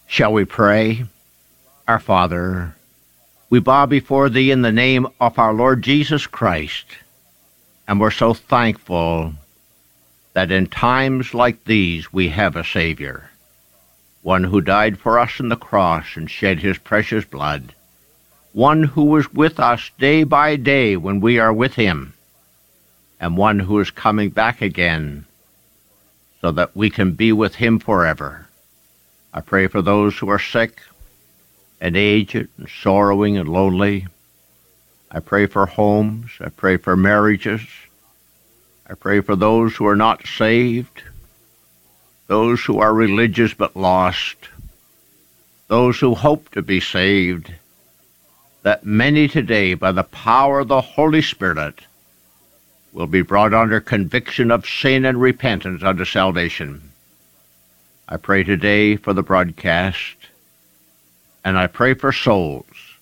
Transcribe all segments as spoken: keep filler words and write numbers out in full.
Shall we pray? Our Father, we bow before Thee in the name of our Lord Jesus Christ, and we're so thankful that in times like these we have a Savior, one who died for us on the cross and shed His precious blood, one who is with us day by day when we are with Him, and one who is coming back again so that we can be with Him forever. I pray for those who are sick and aged and sorrowing and lonely. I pray for homes. I pray for marriages. I pray for those who are not saved, those who are religious but lost, those who hope to be saved, that many today, by the power of the Holy Spirit, will be brought under conviction of sin and repentance unto salvation. I pray today for the broadcast, and I pray for souls.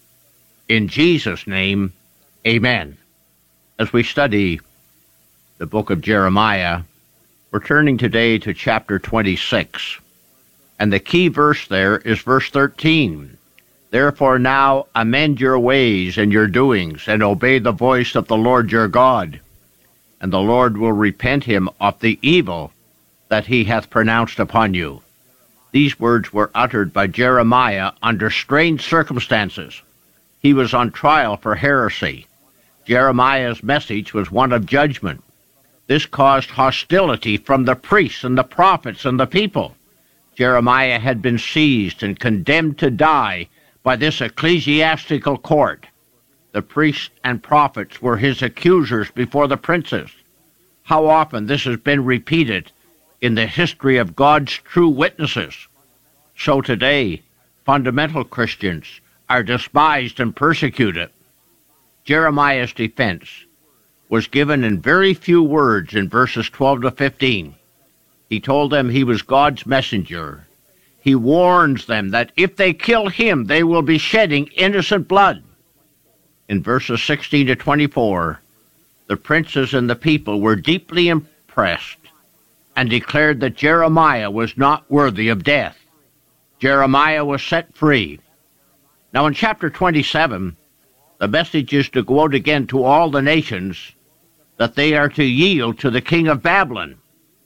In Jesus' name, amen. As we study the book of Jeremiah, we're turning today to chapter twenty-six, and the key verse there is verse thirteen. Therefore now amend your ways and your doings, and obey the voice of the Lord your God, and the Lord will repent him of the evil that he hath pronounced upon you. These words were uttered by Jeremiah under strange circumstances. He was on trial for heresy. Jeremiah's message was one of judgment. This caused hostility from the priests and the prophets and the people. Jeremiah had been seized and condemned to die by this ecclesiastical court. The priests and prophets were his accusers before the princes. How often this has been repeated in the history of God's true witnesses. So today, fundamental Christians are despised and persecuted. Jeremiah's defense was given in very few words in verses twelve to fifteen. He told them he was God's messenger. He warns them that if they kill him, they will be shedding innocent blood. In verses sixteen to twenty-four, the princes and the people were deeply impressed and declared that Jeremiah was not worthy of death. Jeremiah was set free. Now in chapter twenty-seven, the message is to go out again to all the nations that they are to yield to the king of Babylon.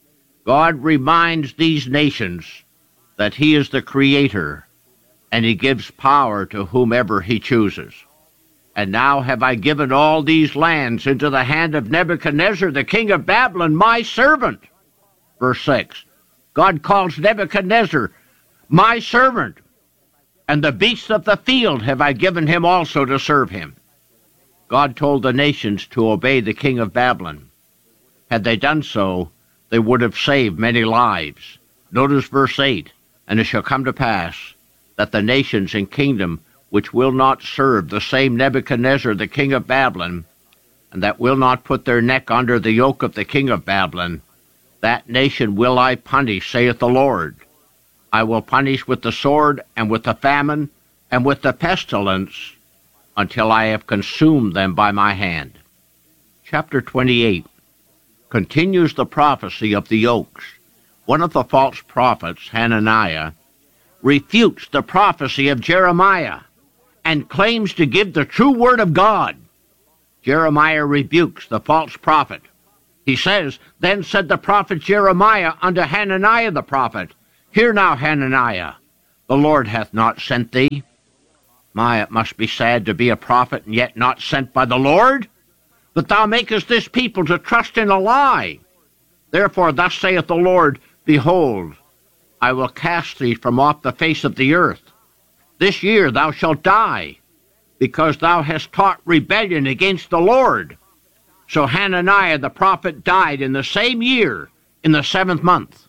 God reminds these nations that he is the creator, and he gives power to whomever he chooses. And now have I given all these lands into the hand of Nebuchadnezzar, the king of Babylon, my servant. Verse six, God calls Nebuchadnezzar my servant, and the beasts of the field have I given him also to serve him. God told the nations to obey the king of Babylon. Had they done so, they would have saved many lives. Notice verse eight, and it shall come to pass that the nations and kingdom which will not serve the same Nebuchadnezzar, the king of Babylon, and that will not put their neck under the yoke of the king of Babylon, that nation will I punish, saith the Lord. I will punish with the sword, and with the famine, and with the pestilence, until I have consumed them by my hand. Chapter twenty-eight continues the prophecy of the yokes. One of the false prophets, Hananiah, refutes the prophecy of Jeremiah and claims to give the true word of God. Jeremiah rebukes the false prophet. He says, Then said the prophet Jeremiah unto Hananiah the prophet, Hear now, Hananiah, the Lord hath not sent thee. My, it must be sad to be a prophet and yet not sent by the Lord, that thou makest this people to trust in a lie. Therefore thus saith the Lord, Behold, I will cast thee from off the face of the earth. This year thou shalt die, because thou hast taught rebellion against the Lord. So Hananiah the prophet died in the same year, in the seventh month.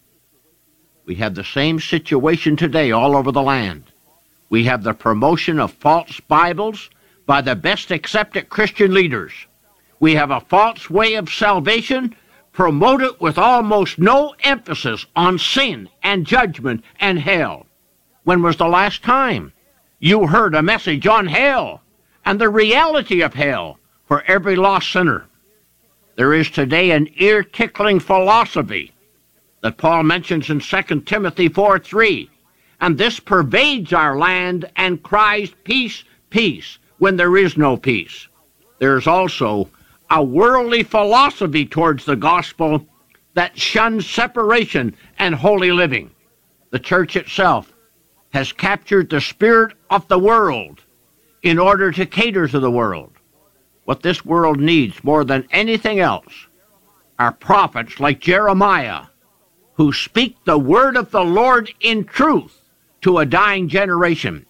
We have the same situation today all over the land. We have the promotion of false Bibles by the best accepted Christian leaders. We have a false way of salvation promoted with almost no emphasis on sin and judgment and hell. When was the last time you heard a message on hell and the reality of hell for every lost sinner? There is today an ear-tickling philosophy that Paul mentions in Second Timothy four three, And this pervades our land and cries, peace, peace, when there is no peace. There is also a worldly philosophy towards the gospel that shuns separation and holy living. The church itself has captured the spirit of the world in order to cater to the world. What this world needs more than anything else are prophets like Jeremiah, who speak the word of the Lord in truth to a dying generation.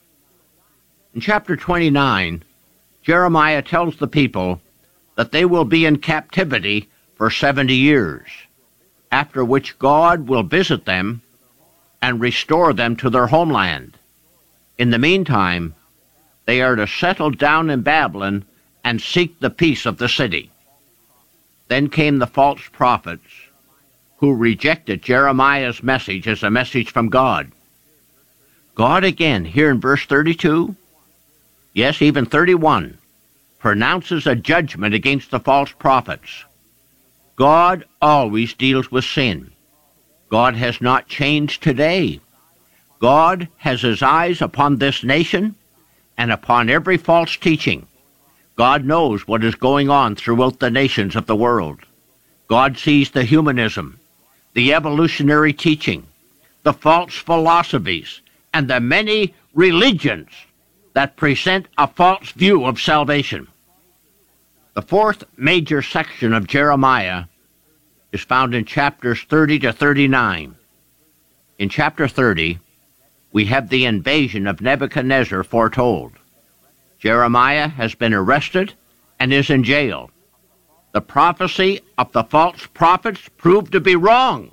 In chapter twenty-nine, Jeremiah tells the people that they will be in captivity for seventy years, after which God will visit them and restore them to their homeland. In the meantime, they are to settle down in Babylon and seek the peace of the city. Then came the false prophets, who rejected Jeremiah's message as a message from God. God again, here in verse thirty-two, yes, even thirty-one, pronounces a judgment against the false prophets. God always deals with sin. God has not changed today. God has his eyes upon this nation and upon every false teaching. God knows what is going on throughout the nations of the world. God sees the humanism, the evolutionary teaching, the false philosophies, and the many religions that present a false view of salvation. The fourth major section of Jeremiah is found in chapters thirty to thirty-nine. In chapter thirty, we have the invasion of Nebuchadnezzar foretold. Jeremiah has been arrested and is in jail. The prophecy of the false prophets proved to be wrong.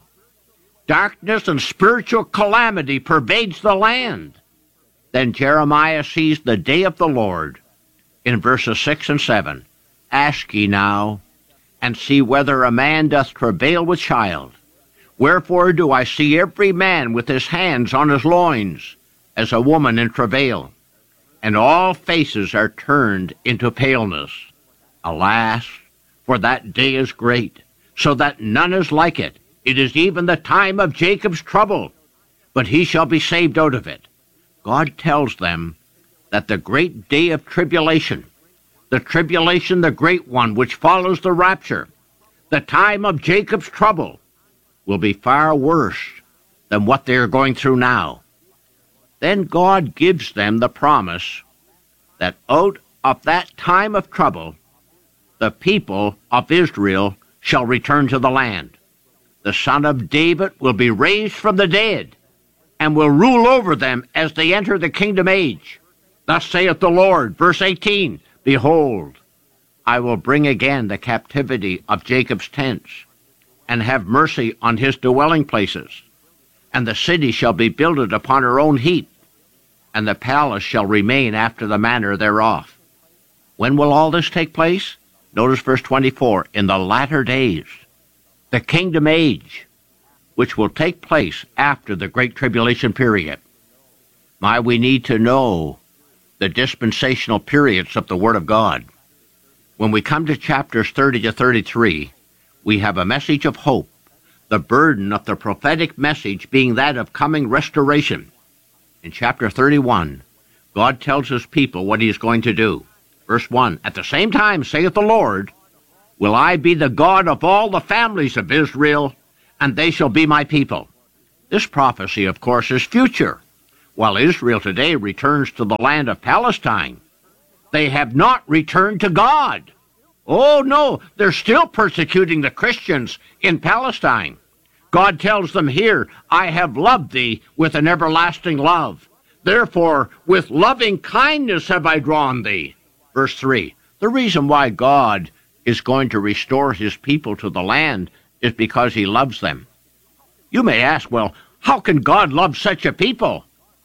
Darkness and spiritual calamity pervades the land. Then Jeremiah sees the day of the Lord in verses six and seven. Ask ye now, and see whether a man doth travail with child. Wherefore do I see every man with his hands on his loins, as a woman in travail? And all faces are turned into paleness. Alas, for that day is great, so that none is like it. It is even the time of Jacob's trouble, but he shall be saved out of it. God tells them that the great day of tribulation, the tribulation, the great one, which follows the rapture, the time of Jacob's trouble, will be far worse than what they are going through now. Then God gives them the promise that out of that time of trouble, the people of Israel shall return to the land. The Son of David will be raised from the dead and will rule over them as they enter the kingdom age. Thus saith the Lord, verse eighteen, Behold, I will bring again the captivity of Jacob's tents, and have mercy on his dwelling places. And the city shall be builded upon her own heap, and the palace shall remain after the manner thereof. When will all this take place? Notice verse twenty-four, in the latter days, the kingdom age, which will take place after the Great Tribulation period. My, we need to know the dispensational periods of the Word of God. When we come to chapters thirty to thirty-three, we have a message of hope, the burden of the prophetic message being that of coming restoration. In chapter thirty-one, God tells his people what he is going to do. Verse one, At the same time, saith the Lord, will I be the God of all the families of Israel, and they shall be my people. This prophecy, of course, is future. While Israel today returns to the land of Palestine, they have not returned to God. Oh, no, they're still persecuting the Christians in Palestine. God tells them here, I have loved thee with an everlasting love. Therefore, with loving kindness have I drawn thee. Verse three, the reason why God is going to restore his people to the land is because he loves them. You may ask, well, how can God love such a people?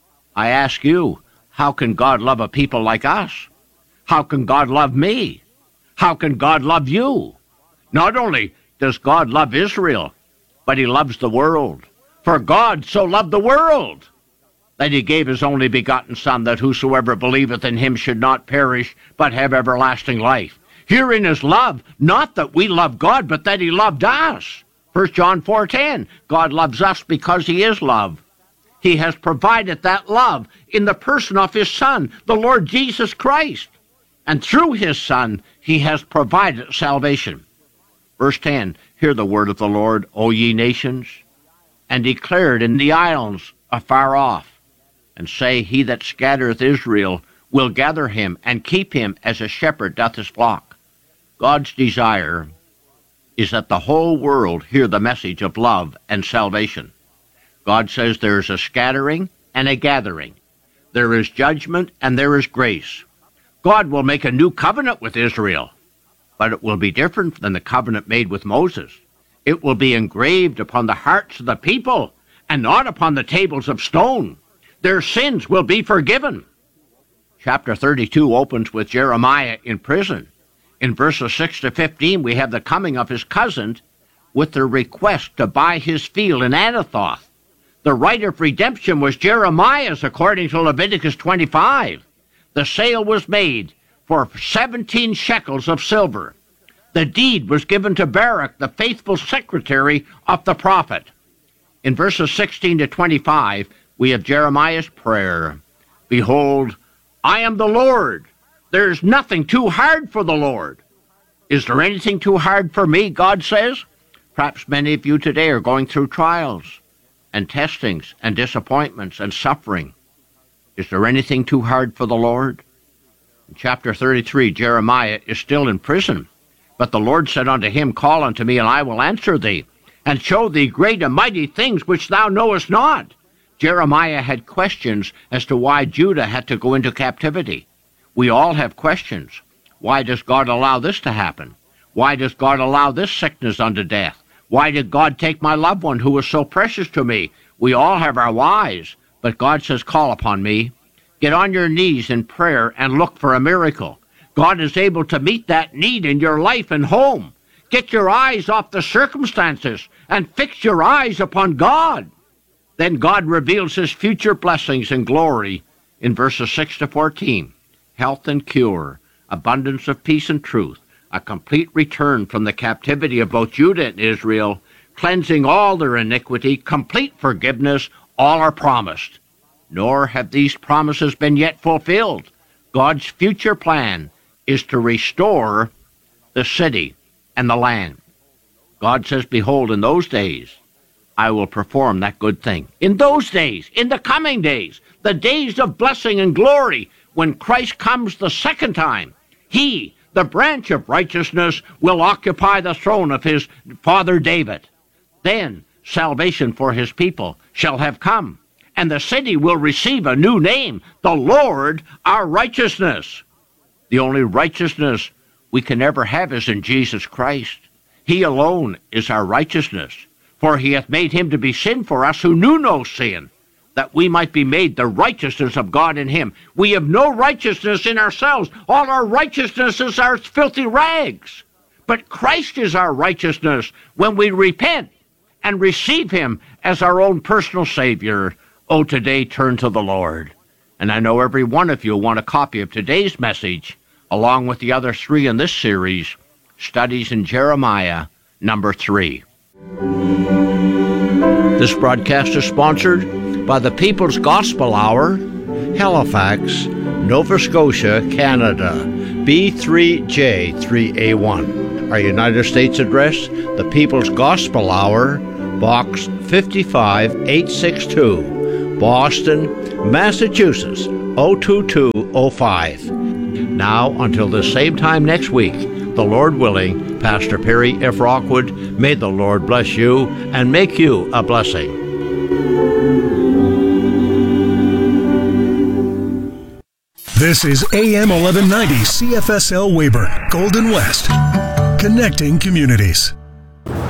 I ask you, how can God love a people like us? How can God love me? How can God love you? Not only does God love Israel, but he loves the world. For God so loved the world that he gave his only begotten Son, that whosoever believeth in him should not perish, but have everlasting life. Herein is love, not that we love God, but that he loved us. First John four ten, God loves us because he is love. He has provided that love in the person of his Son, the Lord Jesus Christ. And through his Son, he has provided salvation. Verse ten, hear the word of the Lord, O ye nations, and declare it in the islands afar off, and say, he that scattereth Israel will gather him and keep him as a shepherd doth his flock. God's desire is that the whole world hear the message of love and salvation. God says there is a scattering and a gathering. There is judgment and there is grace. God will make a new covenant with Israel, but it will be different than the covenant made with Moses. It will be engraved upon the hearts of the people and not upon the tables of stone. Their sins will be forgiven. Chapter thirty-two opens with Jeremiah in prison. In verses six to fifteen, we have the coming of his cousin with the request to buy his field in Anathoth. The right of redemption was Jeremiah's, according to Leviticus twenty-five. The sale was made for seventeen shekels of silver. The deed was given to Baruch, the faithful secretary of the prophet. In verses sixteen to twenty-five, we have Jeremiah's prayer. Behold, I am the Lord. There is nothing too hard for the Lord. Is there anything too hard for me, God says? Perhaps many of you today are going through trials and testings and disappointments and suffering. Is there anything too hard for the Lord? In chapter thirty-three, Jeremiah is still in prison. But the Lord said unto him, call unto me, and I will answer thee, and show thee great and mighty things which thou knowest not. Jeremiah had questions as to why Judah had to go into captivity. We all have questions. Why does God allow this to happen? Why does God allow this sickness unto death? Why did God take my loved one who was so precious to me? We all have our whys, but God says, call upon me. Get on your knees in prayer and look for a miracle. God is able to meet that need in your life and home. Get your eyes off the circumstances and fix your eyes upon God. Then God reveals his future blessings and glory in verses six to fourteen. Health and cure, abundance of peace and truth, a complete return from the captivity of both Judah and Israel, cleansing all their iniquity, complete forgiveness, all are promised. Nor have these promises been yet fulfilled. God's future plan is to restore the city and the land. God says, behold, in those days, I will perform that good thing. In those days, in the coming days, the days of blessing and glory, when Christ comes the second time, he, the branch of righteousness, will occupy the throne of his father David. Then salvation for his people shall have come, and the city will receive a new name, the Lord our righteousness. The only righteousness we can ever have is in Jesus Christ. He alone is our righteousness, for he hath made him to be sin for us who knew no sin, that we might be made the righteousness of God in him. We have no righteousness in ourselves. All our righteousness is our filthy rags. But Christ is our righteousness when we repent and receive him as our own personal Savior. Oh, today turn to the Lord. And I know every one of you will want a copy of today's message, along with the other three in this series, Studies in Jeremiah, number three. This broadcast is sponsored by the People's Gospel Hour, Halifax, Nova Scotia, Canada, B three J three A one. Our United States address, the People's Gospel Hour, Box fifty-five eight sixty-two, Boston, Massachusetts, oh two two oh five. Now, until the same time next week, the Lord willing, Pastor Perry F. Rockwood, may the Lord bless you and make you a blessing. This is A M eleven ninety C F S L Weyburn, Golden West, connecting communities.